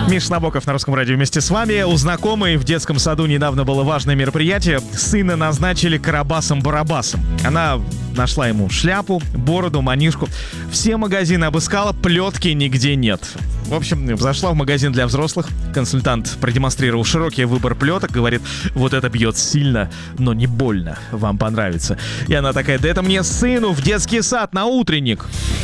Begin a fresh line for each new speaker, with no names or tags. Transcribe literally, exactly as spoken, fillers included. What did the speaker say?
Миша Набоков на Русском радио вместе с вами. У знакомой в детском саду недавно было важное мероприятие. Сына назначили Карабасом-Барабасом. Она нашла ему шляпу, бороду, манишку. Все магазины обыскала, плетки нигде нет. В общем, зашла в магазин для взрослых. Консультант продемонстрировал широкий выбор плеток. Говорит, вот это бьет сильно, но не больно. Вам понравится. И она такая, да это мне сыну в детский сад на утренник.